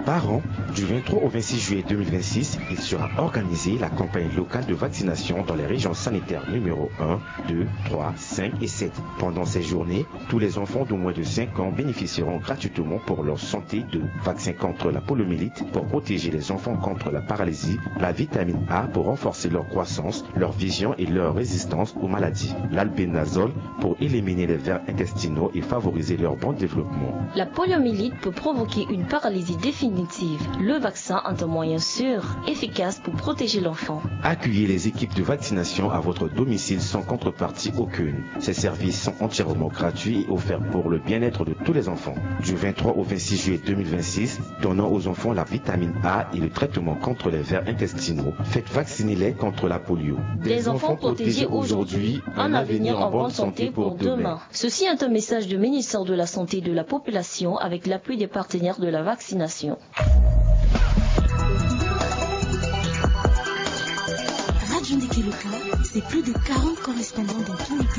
Par an, du 23 au 26 juillet 2026, il sera organisé la campagne locale de vaccination dans les régions sanitaires numéro 1, 2, 3, 5 et 7. Pendant ces journées, tous les enfants de moins de 5 ans bénéficieront gratuitement pour leur santé de vaccins contre la poliomyélite pour protéger les enfants contre la paralysie, la vitamine A pour renforcer leur croissance, leur vision et leur résistance aux maladies, l'albénazole pour éliminer les vers intestinaux et favoriser leur bon développement. La poliomyélite peut provoquer une paralysie définitive. Le vaccin est un moyen sûr, efficace pour protéger l'enfant. Accueillez les équipes de vaccination à votre domicile sans contrepartie aucune. Ces services sont entièrement gratuits et offerts pour le bien-être de tous les enfants. Du 23 au 26 juillet 2026, donnant aux enfants la vitamine A et le traitement contre les vers intestinaux. Faites vacciner-les contre la polio. Des enfants protégés aujourd'hui, un avenir en bonne santé pour demain. Ceci est un message du ministère de la Santé et de la Population avec l'appui des partenaires de la vaccination. Radio Ndekeluka, c'est plus de 40 correspondants dans tous les pays.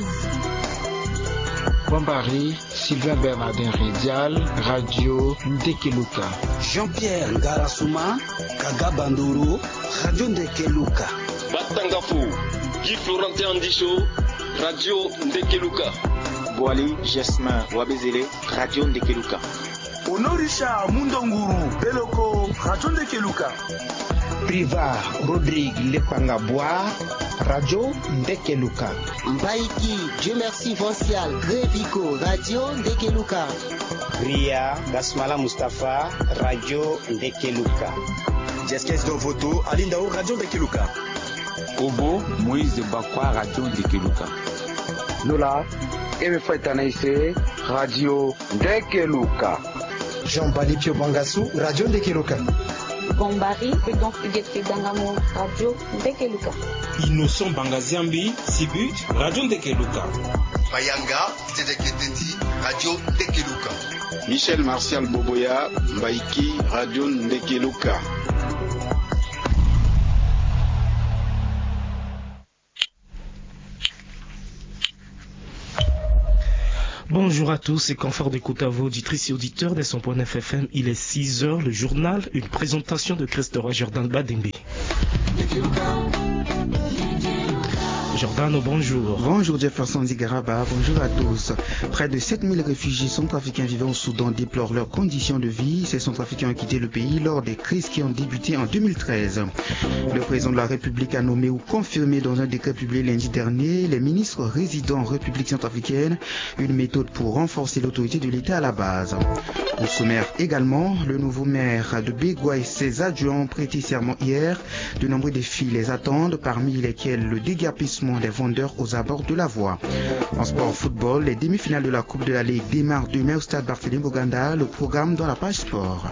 Bombari, Sylvain Bernardin Ridial, Radio Ndekeluka. Jean-Pierre Ngarasuma, Kaga Bandoro, Radio Ndekeluka. Batangafu, Guy Florentin Andicho, Radio Ndekeluka. Boali Jasmin Wabezele, Radio Ndekeluka. Honorisha Mundonguru, Beloko, Radio Ndekeluka. Priva Rodrigue Lepangabwa, Radio Ndekeluka. Mbaiki, Dieu merci Vincial, Grévico, Radio Ndekeluka. Ria Basmala Mustafa, Radio Ndekeluka. Jeskes Dovoto, Alindao, Radio Ndekeluka. Obo, Moïse Bakwa, Radio Ndekeluka. Nola, Emefa Tanaïse, Radio Ndekeluka. Jean-Bali Pio Bangassou, Radio Ndekeluka. Bombari, Pédon Figueté Dangamo, Radio Ndekeluka. Innocent Bangaziambi, Sibut, Radio Ndekeluka. Bayanga, Tedeketeti, Radio Ndekeluka. Michel Martial Boboya, Mbaiki, Radio Ndekeluka. Bonjour à tous et confort d'écoute à vos auditrices et auditeurs des 100.9 FM. Il est 6h, le journal, une présentation de Christophe Jordan Badembe. Giordano, bonjour. Bonjour Jefferson Zigaraba, bonjour à tous. Près de 7000 réfugiés centrafricains vivant au Soudan déplorent leurs conditions de vie. Ces centrafricains ont quitté le pays lors des crises qui ont débuté en 2013. Le président de la République a nommé ou confirmé dans un décret publié lundi dernier les ministres résidents en République centrafricaine, une méthode pour renforcer l'autorité de l'État à la base. Au sommaire également, le nouveau maire de Bégua et ses adjoints ont prêté serment hier. De nombreux défis les attendent, parmi lesquels le déguerpissement des vendeurs aux abords de la voie. En sport football, les demi-finales de la Coupe de la Ligue démarrent demain au stade Barthélémy Boganda. Le programme dans la page sport.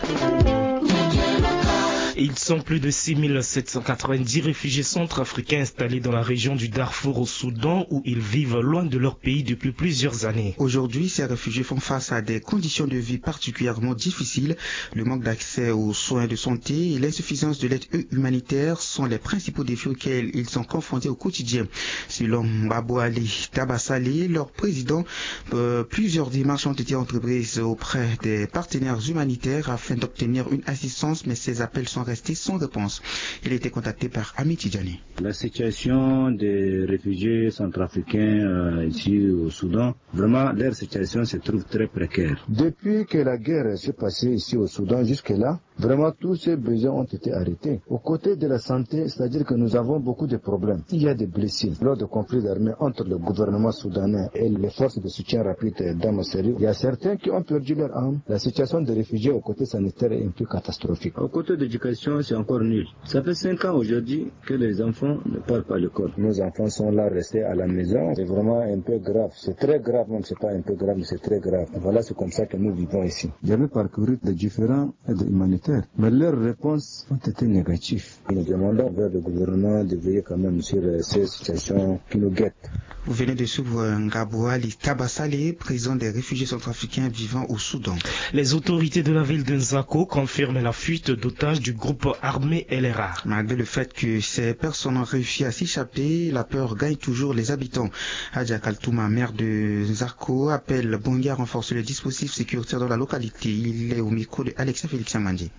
Ils sont plus de 6790 réfugiés centrafricains installés dans la région du Darfour au Soudan où ils vivent loin de leur pays depuis plusieurs années. Aujourd'hui, ces réfugiés font face à des conditions de vie particulièrement difficiles. Le manque d'accès aux soins de santé et l'insuffisance de l'aide humanitaire sont les principaux défis auxquels ils sont confrontés au quotidien. Selon Babouali Tabassali, leur président, plusieurs démarches ont été entreprises auprès des partenaires humanitaires afin d'obtenir une assistance, mais ces appels sont restés sans réponse. Il a été contacté par Ami Tidjani. La situation des réfugiés centrafricains ici au Soudan, vraiment leur situation se trouve très précaire. Depuis que la guerre s'est passée ici au Soudan jusque-là, vraiment tous ces besoins ont été arrêtés. Au côté de la santé, c'est-à-dire que nous avons beaucoup de problèmes. Il y a des blessures lors de conflits armés entre le gouvernement soudanais et les forces de soutien rapide d'Amoseri. Il y a certains qui ont perdu leur âme. La situation des réfugiés au côté sanitaire est un peu catastrophique. Au côté d'éducation, c'est encore nul. Ça fait 5 ans aujourd'hui que les enfants ne parlent pas à l'école. Nos enfants sont là restés à la maison. C'est vraiment un peu grave. C'est très grave, même c'est pas un peu grave, mais c'est très grave. Voilà, c'est comme ça que nous vivons ici. J'avais parcouru les différents aides humanitaires, mais leurs réponses ont été négatives. Nous demandons vers le gouvernement de veiller quand même sur ces situations qui nous guettent. Vous venez de suivre Ngabouali Tabassali, président des réfugiés centrafricains vivant au Soudan. Les autorités de la ville de Nzako confirment la fuite d'otages du groupe armé LRA. Malgré le fait que ces personnes ont réussi à s'échapper, la peur gagne toujours les habitants. Adja Kaltouma, maire de Zarko, appelle Bongi à renforcer le dispositif sécuritaire dans la localité. Il est au micro de Alexia Félix Mandi.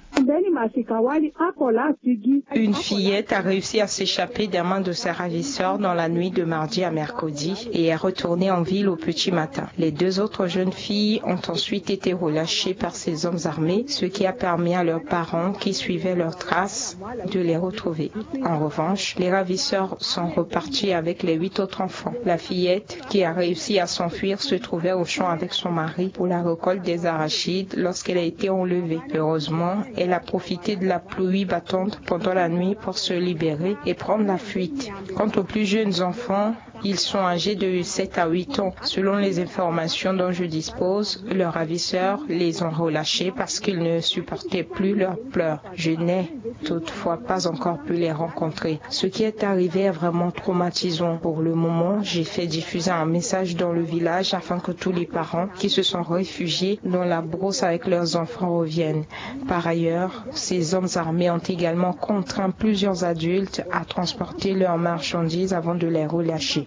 Une fillette a réussi à s'échapper des mains de ses ravisseurs dans la nuit de mardi à mercredi et est retournée en ville au petit matin. Les 2 autres jeunes filles ont ensuite été relâchées par ces hommes armés, ce qui a permis à leurs parents qui suivaient leurs traces de les retrouver. En revanche, les ravisseurs sont repartis avec les 8 autres enfants. La fillette, qui a réussi à s'enfuir, se trouvait au champ avec son mari pour la récolte des arachides lorsqu'elle a été enlevée. Heureusement, elle a profité de la pluie battante pendant la nuit pour se libérer et prendre la fuite. Quant aux plus jeunes enfants, ils sont âgés de 7 à 8 ans. Selon les informations dont je dispose, leurs ravisseurs les ont relâchés parce qu'ils ne supportaient plus leurs pleurs. Je n'ai toutefois pas encore pu les rencontrer. Ce qui est arrivé est vraiment traumatisant. Pour le moment, j'ai fait diffuser un message dans le village afin que tous les parents qui se sont réfugiés dans la brousse avec leurs enfants reviennent. Par ailleurs, ces hommes armés ont également contraint plusieurs adultes à transporter leurs marchandises avant de les relâcher.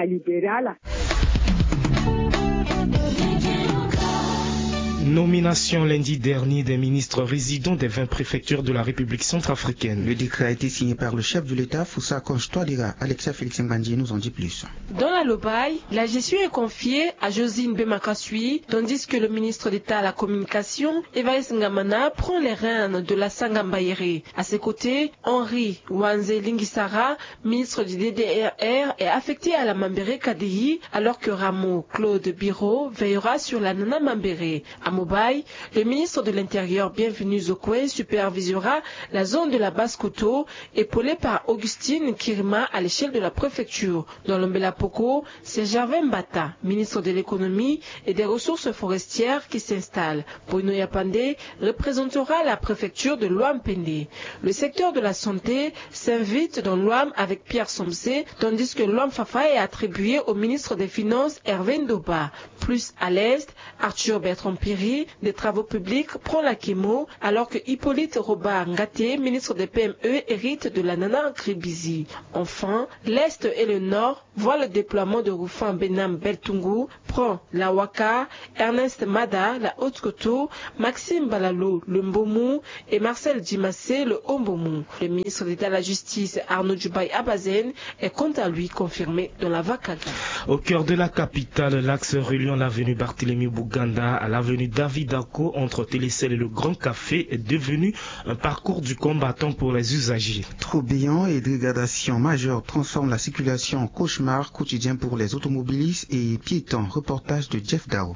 Nomination lundi dernier des ministres résidents des 20 préfectures de la République centrafricaine. Le décret a été signé par le chef de l'État, Foussa Konch-Touadéra. Alexia Félix Mbandi nous en dit plus. Dans la Lobaye, la gestion est confiée à Josine Bemakasui, tandis que le ministre d'État à la communication, Evaïs Ngamana, prend les rênes de la Sangambayere. À ses côtés, Henri Wanze Lingisara, ministre du DDRR, est affecté à la Mambere KDI, alors que Rameau Claude Biro veillera sur la Nana Mambere. À Mobaye, le ministre de l'Intérieur, Bienvenu Zokwe, supervisera la zone de la Basse-Koto, épaulé par Augustine Kirima à l'échelle de la préfecture. Dans l'Ombela-Poko, c'est Gervais Mbata, ministre de l'Économie et des Ressources forestières, qui s'installe. Bruno Yapande représentera la préfecture de Loam-Pende. Le secteur de la santé s'invite dans Loam avec Pierre Somsé, tandis que Loam-Fafa est attribué au ministre des Finances, Hervé Ndoba. Plus à l'est, Arthur Bertrand Piri, des Travaux publics, prend la Kémo, alors que Hippolyte Roba Ngate, ministre des PME, hérite de la Nana Gribizi. Enfin, l'Est et le Nord voient le déploiement de Rufin Benam Beltungu, prend la Waka, Ernest Mada, la Haute-Koto, Maxime Balalo, le Mbomu, et Marcel Dimassé, le Ombomu. Le ministre d'État à la Justice, Arnaud Djubaï Abazen, est quant à lui confirmé dans la Vakaga. Au cœur de la capitale, l'axe reliant l'avenue Barthélemy Bouganda à l'avenue David Ako entre Télécel et le Grand Café est devenu un parcours du combattant pour les usagers. Troubillon et dégradation majeure transforment la circulation en cauchemar quotidien pour les automobilistes et piétons. Reportage de Jeff Dao.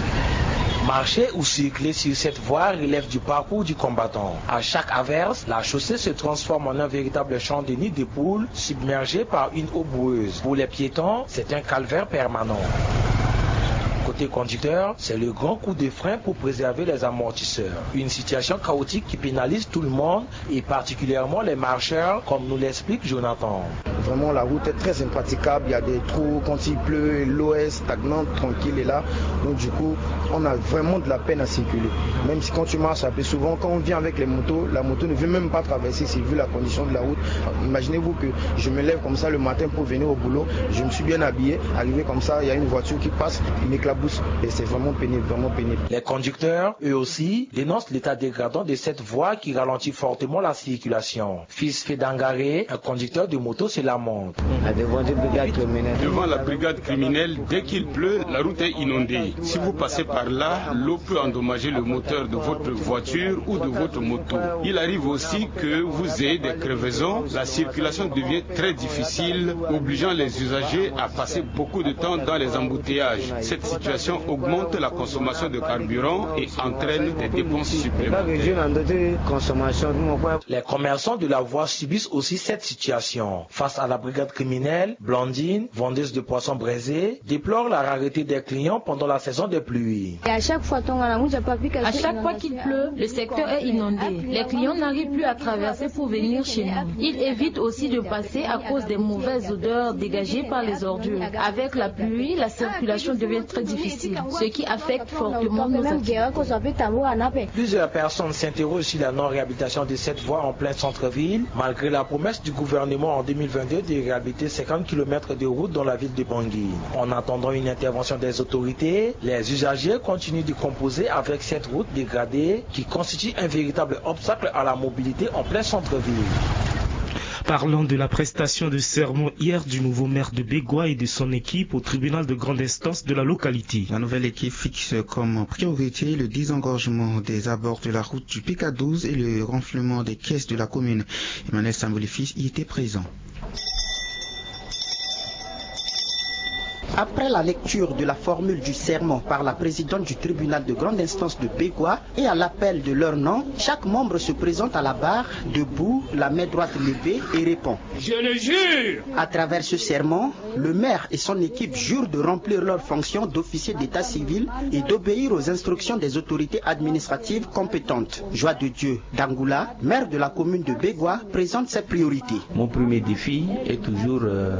Marcher ou circuler sur cette voie relève du parcours du combattant. À chaque averse, la chaussée se transforme en un véritable champ de nid de poules submergé par une eau boueuse. Pour les piétons, c'est un calvaire permanent. Côté conducteur, c'est le grand coup de frein pour préserver les amortisseurs. Une situation chaotique qui pénalise tout le monde et particulièrement les marcheurs, comme nous l'explique Jonathan. Vraiment, la route est très impraticable. Il y a des trous quand il pleut, l'eau est stagnante, tranquille est là. Donc du coup, on a vraiment de la peine à circuler. Même si quand tu marches un peu souvent, quand on vient avec les motos, la moto ne veut même pas traverser, c'est vu la condition de la route. Imaginez-vous que je me lève comme ça le matin pour venir au boulot, je me suis bien habillé, arrivé comme ça, il y a une voiture qui passe, il m'éclabousse et c'est vraiment pénible, vraiment pénible. Les conducteurs, eux aussi, dénoncent l'état dégradant de cette voie qui ralentit fortement la circulation. Fils Fédangaré, un conducteur de moto, se lamente. Devant la brigade criminelle, dès qu'il pleut, la route est inondée. Si vous passez par là, l'eau peut endommager le moteur de votre voiture ou de votre moto. Il arrive aussi que vous ayez des crevaisons. La circulation devient très difficile, obligeant les usagers à passer beaucoup de temps dans les embouteillages. Cette situation augmente la consommation de carburant et entraîne des dépenses supplémentaires. Les commerçants de la voie subissent aussi cette situation. Face à la brigade criminelle, Blandine, vendeuse de poissons braisés, déplore la rareté des clients pendant la saison des pluies. À chaque fois qu'il pleut, le secteur est inondé. Les clients n'arrivent plus à traverser pour venir chez nous. Ils évitent aussi de passer à cause des mauvaises odeurs dégagées par les ordures. Avec la pluie, la circulation devient très difficile. difficile, ce qui affecte fortement nos activités. Plusieurs personnes s'interrogent sur la non-réhabilitation de cette voie en plein centre-ville, malgré la promesse du gouvernement en 2022 de réhabiliter 50 km de route dans la ville de Bangui. En attendant une intervention des autorités, les usagers continuent de composer avec cette route dégradée qui constitue un véritable obstacle à la mobilité en plein centre-ville. Parlons de la prestation de serment hier du nouveau maire de Bégua et de son équipe au tribunal de grande instance de la localité. La nouvelle équipe fixe comme priorité le désengorgement des abords de la route du PK12 et le renflement des caisses de la commune. Emmanuel Sambolifis y était présent. Après la lecture de la formule du serment par la présidente du tribunal de grande instance de Bégua et à l'appel de leur nom, chaque membre se présente à la barre, debout, la main droite levée et répond « Je le jure !» À travers ce serment, le maire et son équipe jurent de remplir leurs fonctions d'officier d'état civil et d'obéir aux instructions des autorités administratives compétentes. Joie de Dieu d'Angoula, maire de la commune de Bégua, présente ses priorités. Mon premier défi est toujours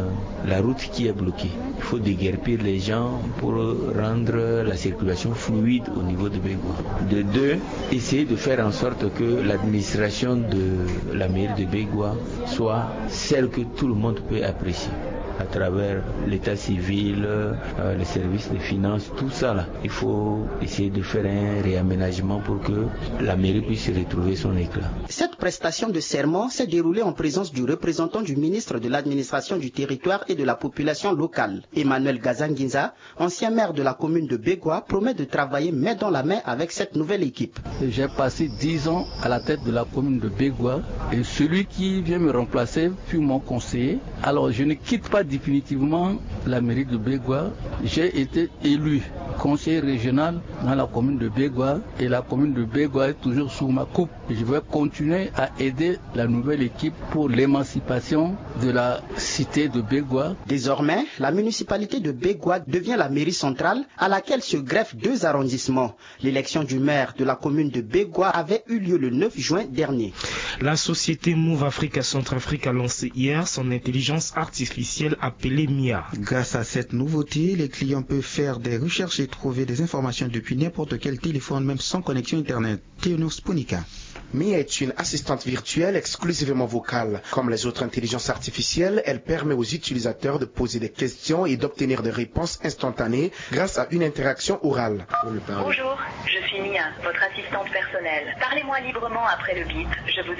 la route qui est bloquée. Il faut déguerpir les gens pour rendre la circulation fluide au niveau de Bégua. De deux, essayer de faire en sorte que l'administration de la mairie de Bégua soit celle que tout le monde peut apprécier à travers l'état civil, les services de finances, tout ça là. Il faut essayer de faire un réaménagement pour que la mairie puisse retrouver son éclat. Cette prestation de serment s'est déroulée en présence du représentant du ministre de l'administration du territoire et de la population locale. Emmanuel Gazanguinza, ancien maire de la commune de Bégua, promet de travailler main dans la main avec cette nouvelle équipe. J'ai passé 10 ans à la tête de la commune de Bégua et celui qui vient me remplacer fut mon conseiller. Alors je ne quitte pas définitivement la mairie de Bégua. J'ai été élu conseiller régional dans la commune de Bégua et la commune de Bégua est toujours sous ma coupe. Je vais continuer à aider la nouvelle équipe pour l'émancipation de la cité de Bégua. Désormais, la municipalité de Bégua devient la mairie centrale à laquelle se greffent 2 arrondissements. L'élection du maire de la commune de Bégua avait eu lieu le 9 juin dernier. La société Move Africa Centrafrique a lancé hier son intelligence artificielle appelée MIA. Grâce à cette nouveauté, les clients peuvent faire des recherches et trouver des informations depuis n'importe quel téléphone, même sans connexion Internet. Théonos Sponika. MIA est une assistante virtuelle exclusivement vocale. Comme les autres intelligences artificielles, elle permet aux utilisateurs de poser des questions et d'obtenir des réponses instantanées grâce à une interaction orale. Bonjour, je suis Mia, votre assistante personnelle. Parlez-moi librement après le bip, je vous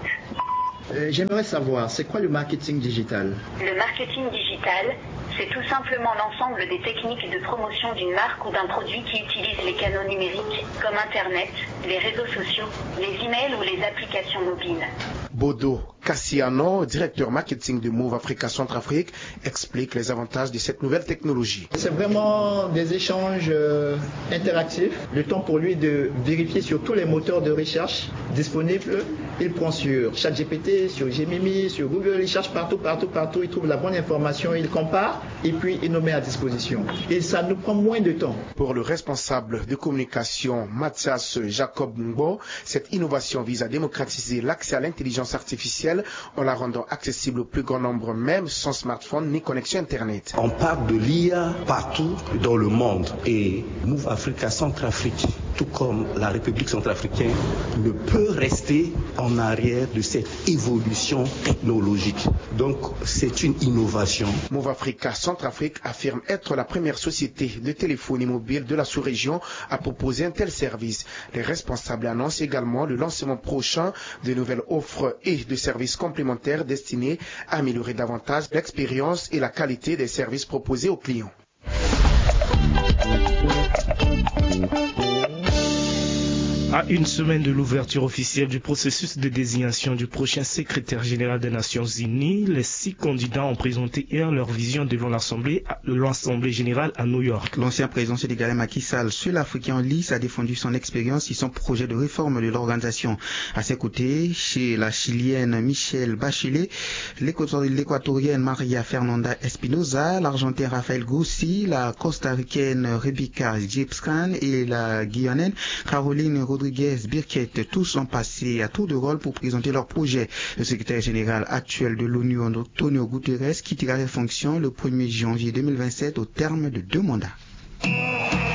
écoute. J'aimerais savoir, c'est quoi le marketing digital? Le marketing digital, c'est tout simplement l'ensemble des techniques de promotion d'une marque ou d'un produit qui utilisent les canaux numériques comme Internet, les réseaux sociaux, les emails ou les applications mobiles. Bodo Cassiano, directeur marketing de Move Africa Centrafrique, explique les avantages de cette nouvelle technologie. C'est vraiment des échanges interactifs. Le temps pour lui de vérifier sur tous les moteurs de recherche disponibles. Il prend sur ChatGPT, sur Gemini, sur Google, il cherche partout, il trouve la bonne information, il compare et puis il nous met à disposition. Et ça nous prend moins de temps. Pour le responsable de communication Mathias Jacob Ngbo, cette innovation vise à démocratiser l'accès à l'intelligence artificielle en la rendant accessible au plus grand nombre, même sans smartphone ni connexion Internet. On parle de l'IA partout dans le monde et Move Africa Centrafrique, tout comme la République centrafricaine, ne peut rester en arrière de cette évolution technologique. Donc c'est une innovation. Move Africa Centrafrique affirme être la première société de téléphonie mobile de la sous-région à proposer un tel service. Les responsables annoncent également le lancement prochain de nouvelles offres et de services complémentaires destinés à améliorer davantage l'expérience et la qualité des services proposés aux clients. À une semaine de l'ouverture officielle du processus de désignation du prochain secrétaire général des Nations Unies, les 6 candidats ont présenté hier leur vision devant l'Assemblée générale à New York. L'ancien président sénégalais Macky Sall, seul Africain en lice, a défendu son expérience et son projet de réforme de l'organisation. À ses côtés, chez la Chilienne Michelle Bachelet, l'Équatorienne Maria Fernanda Espinosa, l'Argentin Rafael Grossi, la Costa-Ricaine Rebecca Gibson et la Guyanaine Caroline Rodriguez Birket, tous ont passé à tour de rôle pour présenter leur projet. Le secrétaire général actuel de l'ONU, Antonio Guterres, quittera les fonctions le 1er janvier 2027 au terme de 2 mandats.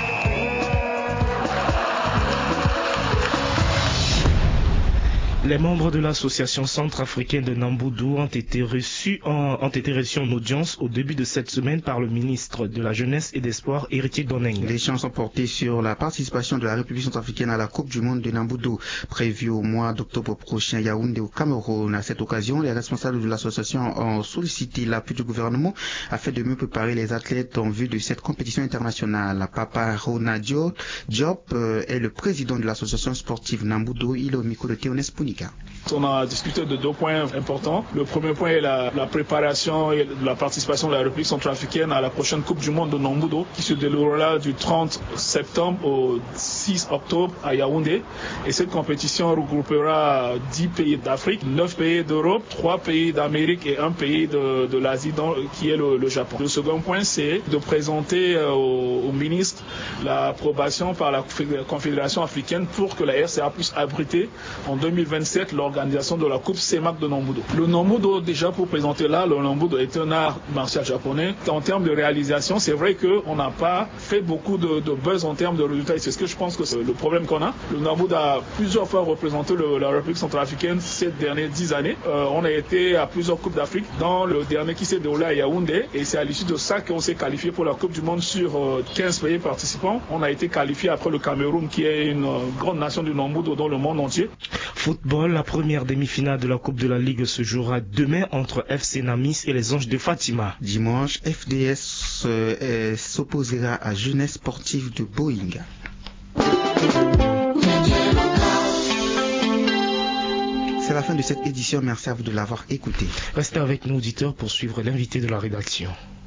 Les membres de l'association centrafricaine de Namboudou ont été reçus en audience au début de cette semaine par le ministre de la Jeunesse et des Sports, Héritier Doneng. Les échanges sont portés sur la participation de la République centrafricaine à la Coupe du monde de Namboudou, prévue au mois d'octobre prochain à Yaoundé au Cameroun. À cette occasion, les responsables de l'association ont sollicité l'appui du gouvernement afin de mieux préparer les athlètes en vue de cette compétition internationale. Papa Ronadio Diop est le président de l'association sportive Namboudou. Il est au micro de Théonès Pounika. On a discuté de 2 points importants. Le premier point est la préparation et la participation de la République centrafricaine à la prochaine Coupe du monde de Namboudou qui se déroulera du 30 septembre au 6 octobre à Yaoundé. Et cette compétition regroupera 10 pays d'Afrique, 9 pays d'Europe, 3 pays d'Amérique et 1 pays de l'Asie qui est le Japon. Le second point, c'est de présenter au ministre l'approbation par la Confédération africaine pour que la RCA puisse abriter en 2027 l'organisation de la Coupe CEMAC de Namboudou. Le Namboudou, déjà pour présenter là, le Namboudou est un art martial japonais. En termes de réalisation, c'est vrai qu'on n'a pas fait beaucoup de buzz en termes de résultats. Et c'est ce que je pense que c'est le problème qu'on a. Le Namboudou a plusieurs fois représenté la République centrafricaine ces dernières 10 années. On a été à plusieurs Coupes d'Afrique, dans le dernier qui s'est déroulé à Yaoundé. Et c'est à l'issue de ça qu'on s'est qualifié pour la Coupe du monde sur 15 pays participants. On a été qualifié après le Cameroun, qui est une grande nation du Namboudou dans le monde entier. Football, la première demi-finale de la Coupe de la Ligue se jouera demain entre FC Namis et les Anges de Fatima. Dimanche, FDS s'opposera à Jeunesse Sportive de Boinga. C'est la fin de cette édition. Merci à vous de l'avoir écouté. Restez avec nous, auditeurs, pour suivre l'invité de la rédaction.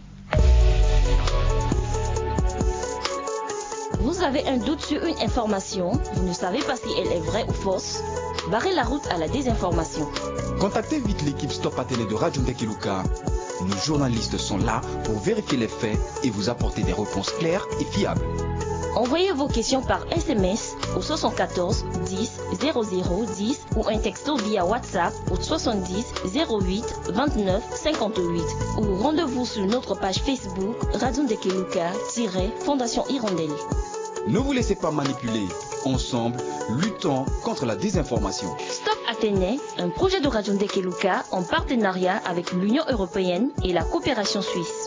Vous avez un doute sur une information, vous ne savez pas si elle est vraie ou fausse? Barrez la route à la désinformation. Contactez vite l'équipe Stop à Télé de Radio Ndekeluka. Nos journalistes sont là pour vérifier les faits et vous apporter des réponses claires et fiables. Envoyez vos questions par SMS au 74 10 00 10 ou un texto via WhatsApp au 70 08 29 58 ou rendez-vous sur notre page Facebook Radio Ndekeluka-Fondation Hirondelle. Ne vous laissez pas manipuler. Ensemble, luttons contre la désinformation. Stop Athénée, un projet de Radio Ndekeluka en partenariat avec l'Union européenne et la coopération suisse.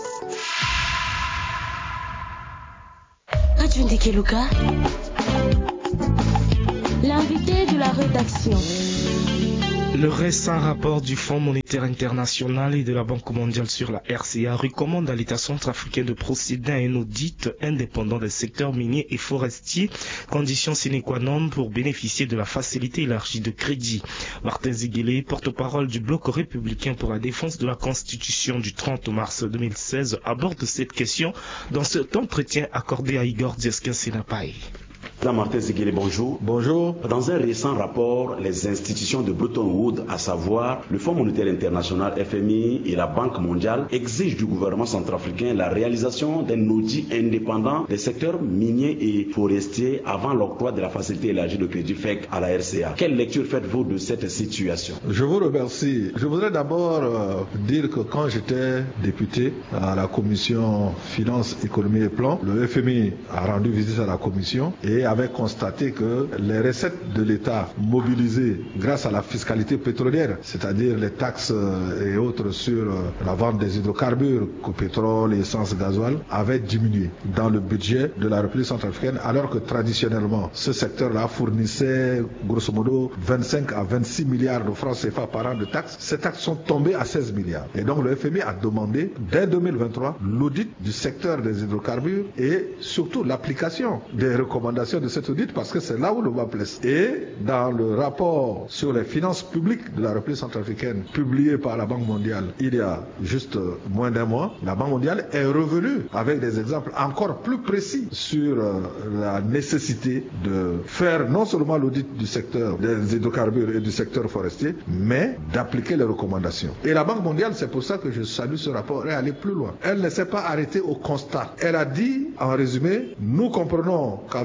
Radio Ndekeluka, l'invité de la rédaction. Le récent rapport du Fonds monétaire international et de la Banque mondiale sur la RCA recommande à l'État centrafricain de procéder à un audit indépendant des secteurs miniers et forestiers, condition sine qua non pour bénéficier de la facilité élargie de crédit. Martin Ziguélé, porte-parole du Bloc républicain pour la défense de la Constitution du 30 mars 2016, aborde cette question dans cet entretien accordé à Igor Diaskin-Senapaï. Martin Ziguélé, bonjour. Bonjour. Dans un récent rapport, les institutions de Bretton Woods, à savoir le Fonds monétaire international FMI et la Banque mondiale, exigent du gouvernement centrafricain la réalisation d'un audit indépendant des secteurs miniers et forestiers avant l'octroi de la facilité élargie de crédit FEC à la RCA. Quelle lecture faites-vous de cette situation? Je vous remercie. Je voudrais d'abord dire que quand j'étais député à la commission Finances, Économie et Plan, le FMI a rendu visite à la commission et avait constaté que les recettes de l'État mobilisées grâce à la fiscalité pétrolière, c'est-à-dire les taxes et autres sur la vente des hydrocarbures, pétrole, essence, gasoil, avaient diminué dans le budget de la République centrafricaine, alors que traditionnellement, ce secteur-là fournissait grosso modo 25 à 26 milliards de francs CFA par an de taxes. Ces taxes sont tombées à 16 milliards. Et donc le FMI a demandé, dès 2023, l'audit du secteur des hydrocarbures et surtout l'application des recommandations de cet audit, parce que c'est là où le bas blesse. Et dans le rapport sur les finances publiques de la République centrafricaine publié par la Banque mondiale il y a juste moins d'un mois, la Banque mondiale est revenue avec des exemples encore plus précis sur la nécessité de faire non seulement l'audit du secteur des hydrocarbures et du secteur forestier, mais d'appliquer les recommandations. Et la Banque mondiale, c'est pour ça que je salue ce rapport, est allée plus loin. Elle ne s'est pas arrêtée au constat. Elle a dit, en résumé, nous comprenons qu'avec les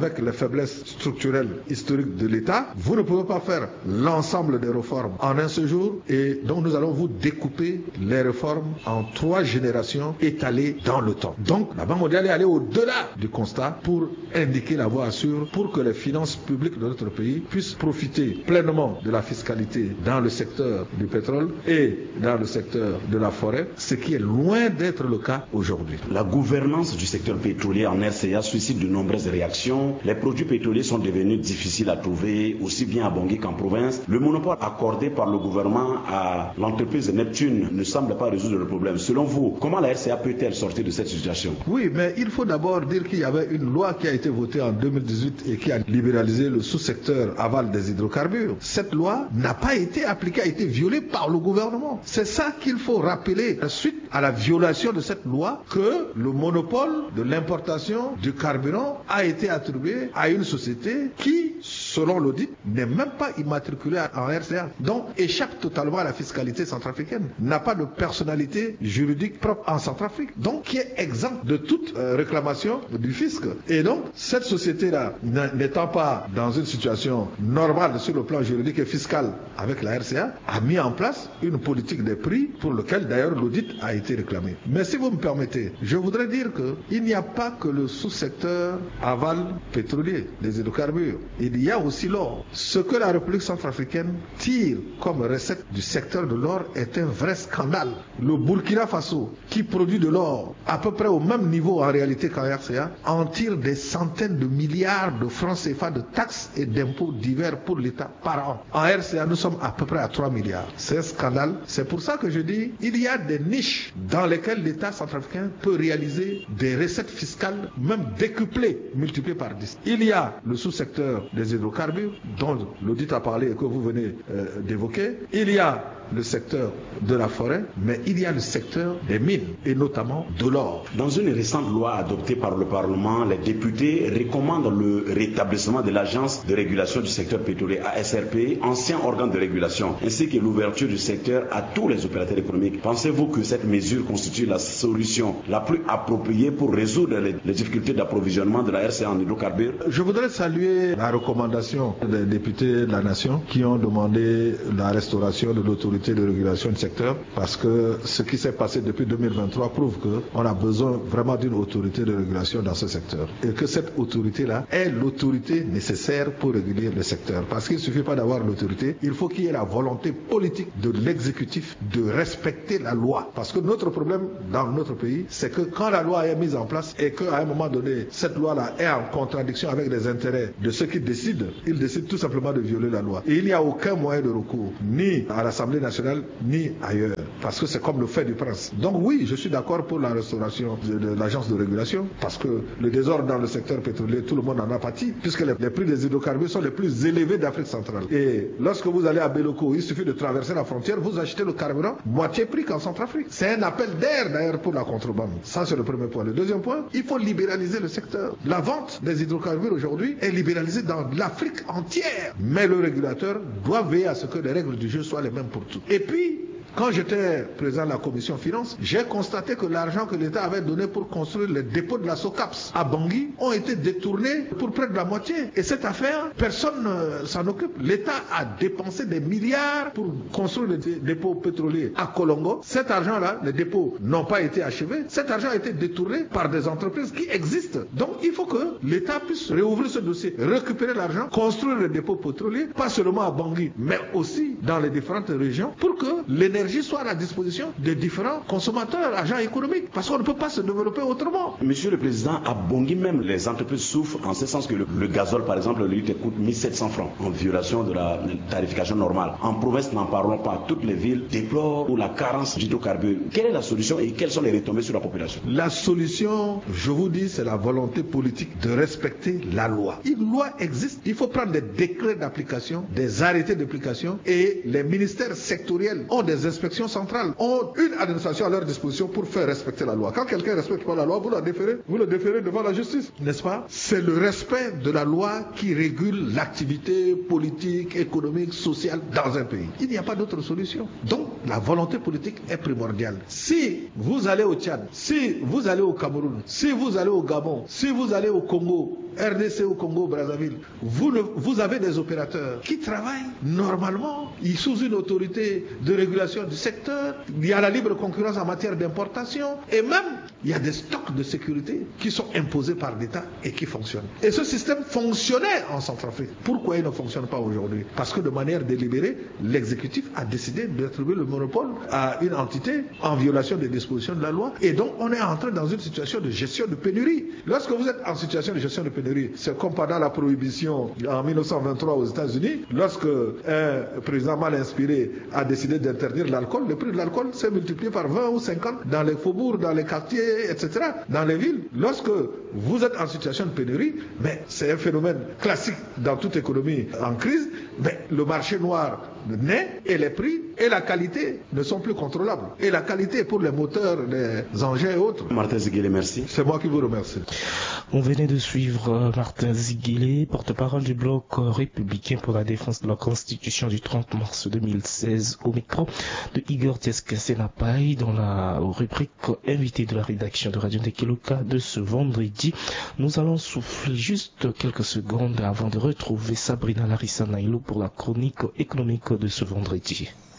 faiblesses structurelles historiques de l'État. Vous ne pouvez pas faire l'ensemble des réformes en un seul jour, et donc nous allons vous découper les réformes en 3 générations étalées dans le temps. Donc la Banque mondiale est allée au-delà du constat pour indiquer la voie à suivre pour que les finances publiques de notre pays puissent profiter pleinement de la fiscalité dans le secteur du pétrole et dans le secteur de la forêt, ce qui est loin d'être le cas aujourd'hui. La gouvernance du secteur pétrolier en RCA suscite de nombreuses réactions. Les produits pétroliers sont devenus difficiles à trouver, aussi bien à Bangui qu'en province. Le monopole accordé par le gouvernement à l'entreprise Neptune ne semble pas résoudre le problème. Selon vous, comment la RCA peut-elle sortir de cette situation? Oui, mais il faut d'abord dire qu'il y avait une loi qui a été votée en 2018 et qui a libéralisé le sous-secteur aval des hydrocarbures. Cette loi n'a pas été appliquée, a été violée par le gouvernement. C'est ça qu'il faut rappeler. Suite à la violation de cette loi, que le monopole de l'importation du carburant a été attribué à une société qui, selon l'audit, n'est même pas immatriculée en RCA. Donc, échappe totalement à la fiscalité centrafricaine. N'a pas de personnalité juridique propre en Centrafrique. Donc, qui est exempt de toute réclamation du fisc. Et donc, cette société-là, n'étant pas dans une situation normale sur le plan juridique et fiscal avec la RCA, a mis en place une politique des prix pour lequel d'ailleurs l'audit a été réclamé. Mais si vous me permettez, je voudrais dire qu'il n'y a pas que le sous-secteur aval pétrolier, des hydrocarbures. Il y a aussi l'or. Ce que la République centrafricaine tire comme recette du secteur de l'or est un vrai scandale. Le Burkina Faso, qui produit de l'or à peu près au même niveau en réalité qu'en RCA, en tire des centaines de milliards de francs CFA de taxes et d'impôts divers pour l'État par an. En RCA, nous sommes à peu près à 3 milliards. C'est un scandale. C'est pour ça que je dis, il y a des niches dans lesquelles l'État centrafricain peut réaliser des recettes fiscales, même décuplées, multipliées par 10. Il y a le sous-secteur des hydrocarbures, dont l'audit a parlé et que vous venez d'évoquer. Il y a le secteur de la forêt, mais il y a le secteur des mines, et notamment de l'or. Dans une récente loi adoptée par le Parlement, les députés recommandent le rétablissement de l'Agence de régulation du secteur pétrolier, ASRP, ancien organe de régulation, ainsi que l'ouverture du secteur à tous les opérateurs économiques. Pensez-vous que cette mesure constitue la solution la plus appropriée pour résoudre les difficultés d'approvisionnement de la RCA en hydrocarbures? Je voudrais saluer la recommandation des députés de la Nation qui ont demandé la restauration de l'autorité de régulation du secteur, parce que ce qui s'est passé depuis 2023 prouve qu'on a besoin vraiment d'une autorité de régulation dans ce secteur, et que cette autorité-là est l'autorité nécessaire pour réguler le secteur, parce qu'il ne suffit pas d'avoir l'autorité, il faut qu'il y ait la volonté politique de l'exécutif de respecter la loi, parce que notre problème dans notre pays, c'est que quand la loi est mise en place et qu'à un moment donné cette loi-là est en contradiction avec les intérêts de ceux qui décident, ils décident tout simplement de violer la loi, et il n'y a aucun moyen de recours, ni à l'Assemblée nationale ni ailleurs, parce que c'est comme le fait du prince. Donc oui, je suis d'accord pour la restauration de l'agence de régulation, parce que le désordre dans le secteur pétrolier, tout le monde en a pâti, puisque les prix des hydrocarbures sont les plus élevés d'Afrique centrale. Et lorsque vous allez à Beloko, il suffit de traverser la frontière, vous achetez le carburant moitié prix qu'en Centrafrique. C'est un appel d'air d'ailleurs pour la contrebande. Ça, c'est le premier point. Le deuxième point, il faut libéraliser le secteur. La vente des hydrocarbures aujourd'hui est libéralisée dans l'Afrique entière, mais le régulateur doit veiller à ce que les règles du jeu soient les mêmes pour tous. Et puis, quand j'étais président de la commission finance, j'ai constaté que l'argent que l'État avait donné pour construire les dépôts de la SOCAPS à Bangui ont été détournés pour près de la moitié. Et cette affaire, personne ne s'en occupe. L'État a dépensé des milliards pour construire les dépôts pétroliers à Kolongo. Cet argent-là, les dépôts n'ont pas été achevés. Cet argent a été détourné par des entreprises qui existent. Donc il faut que l'État puisse réouvrir ce dossier, récupérer l'argent, construire les dépôts pétroliers, pas seulement à Bangui, mais aussi dans les différentes régions, pour que l'énergie soit à la disposition des différents consommateurs, agents économiques, parce qu'on ne peut pas se développer autrement. Monsieur le Président, à Bangui même, les entreprises souffrent en ce sens que le gazole, par exemple, le litre coûte 1700 francs, en violation de la tarification normale. En province, n'en parlons pas. Toutes les villes déplorent la carence d'hydrocarbures. Quelle est la solution et quelles sont les retombées sur la population? La solution, je vous dis, c'est la volonté politique de respecter la loi. Une loi existe. Il faut prendre des décrets d'application, des arrêtés d'application, et les ministères sectoriels ont des inspections centrales, ont une administration à leur disposition pour faire respecter la loi. Quand quelqu'un ne respecte pas la loi, vous le déférez devant la justice, n'est-ce pas? C'est le respect de la loi qui régule l'activité politique, économique, sociale dans un pays. Il n'y a pas d'autre solution. Donc, la volonté politique est primordiale. Si vous allez au Tchad, si vous allez au Cameroun, si vous allez au Gabon, si vous allez au Congo, RDC au Congo, Brazzaville, vous avez des opérateurs qui travaillent normalement, ils sous une autorité de régulation du secteur, il y a la libre concurrence en matière d'importation, et même il y a des stocks de sécurité qui sont imposés par l'État et qui fonctionnent. Et ce système fonctionnait en Centrafrique. Pourquoi il ne fonctionne pas aujourd'hui? Parce que de manière délibérée, l'exécutif a décidé d'attribuer le monopole à une entité en violation des dispositions de la loi, et donc on est entré dans une situation de gestion de pénurie. Lorsque vous êtes en situation de gestion de pénurie, c'est comme pendant la prohibition en 1923 aux États-Unis, lorsque un président mal inspiré a décidé d'interdire l'alcool, le prix de l'alcool s'est multiplié par 20 ou 50 dans les faubourgs, dans les quartiers, etc., dans les villes. Lorsque vous êtes en situation de pénurie, mais c'est un phénomène classique dans toute économie en crise, mais le marché noir naît et les prix et la qualité ne sont plus contrôlables. Et la qualité pour les moteurs, les engins et autres. Martin Ziguélé, merci. C'est moi qui vous remercie. On venait de suivre Martin Ziguélé, porte-parole du bloc républicain pour la défense de la Constitution du 30 mars 2016 au micro de Igor Tieskasenapai dans la rubrique invité de la rédaction de Radio Ndekeluka de ce vendredi. Nous allons souffler juste quelques secondes avant de retrouver Sabrina Larissa Nailou pour la chronique économique de ce vendredi.